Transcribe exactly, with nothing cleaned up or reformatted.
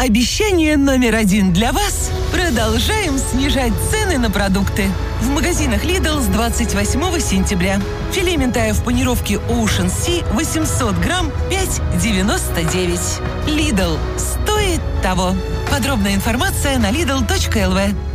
Обещание номер один для вас. Продолжаем снижать цены на продукты. В магазинах Lidl с двадцать восьмого сентября. Филе минтая в панировке Ocean Sea восемьсот грамм пять девяносто девять. Lidl стоит того. Подробная информация на lidl точка эл ви.